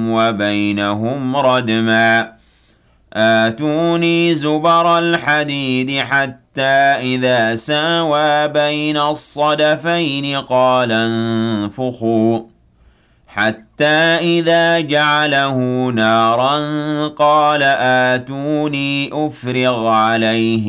وبينهم ردما آتوني زبر الحديد حتى إذا ساوى بين الصدفين قال انفخوا حتى إذا جعله نارا قال آتوني أفرغ عليه